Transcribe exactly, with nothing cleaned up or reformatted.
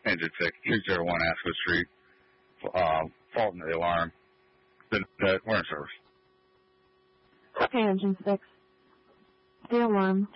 engine six, two zero one Asco Street, uh, fault in the alarm. The, the, we're in service. Okay, engine six. The alarm